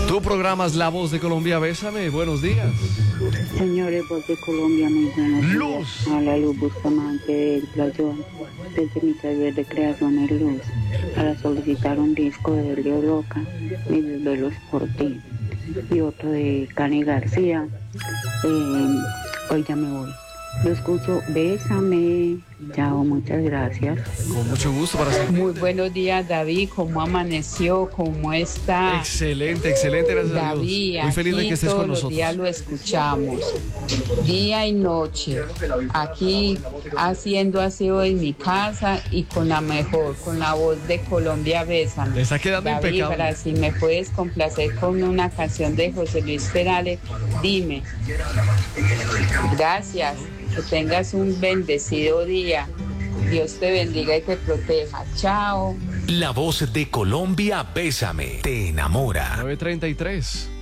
Tú programas La Voz de Colombia, bésame. Buenos días. Señores, Voz de Colombia, muy buenos días. Luz. A la Luz Bustamante del Playón, desde mi taller de creación en Luz, para solicitar un disco de Leo Loca, Mis desvelos por ti, y otro de Cani García. Hoy ya me voy. Lo escucho, bésame. Chao, muchas gracias. Con mucho gusto para ser. Muy buenos días, David. ¿Cómo amaneció? ¿Cómo está? Excelente, excelente, gracias a David, Dios. Muy feliz de que estés todos con los nosotros. días lo escuchamos, día y noche, aquí haciendo aseo en mi casa y con la mejor, con la Voz de Colombia, bésame. Le está quedando David, impecable. para si me puedes complacer con una canción de José Luis Perales, dime. Gracias, que tengas un bendecido día. Dios te bendiga y te proteja. Chao. La Voz de Colombia, bésame, te enamora. 9:33.